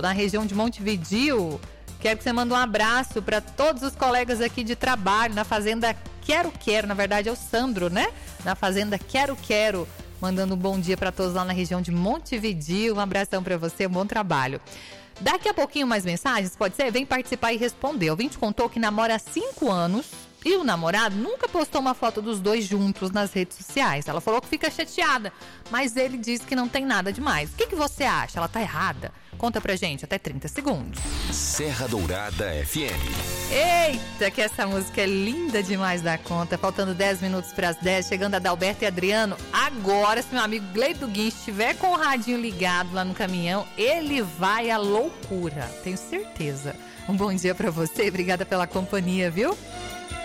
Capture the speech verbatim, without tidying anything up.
na região de Montevidéu. Quero que você mande um abraço para todos os colegas aqui de trabalho na Fazenda Quero Quero. Na verdade é o Sandro, né? Na Fazenda Quero Quero. Mandando um bom dia para todos lá na região de Montevidéu. Um abração para você, um bom trabalho. Daqui a pouquinho mais mensagens, pode ser? Vem participar e responder. O Vinte contou que namora há cinco anos e o namorado nunca postou uma foto dos dois juntos nas redes sociais. Ela falou que fica chateada, mas ele diz que não tem nada demais. O que, que você acha? Ela tá errada? Conta pra gente, até trinta segundos. Serra Dourada F M. Eita, que essa música é linda demais da conta. Faltando dez minutos para as dez, chegando a Adalberto e Adriano. Agora, se meu amigo Gleido Guin estiver com o radinho ligado lá no caminhão, ele vai à loucura, tenho certeza. Um bom dia para você, obrigada pela companhia, viu?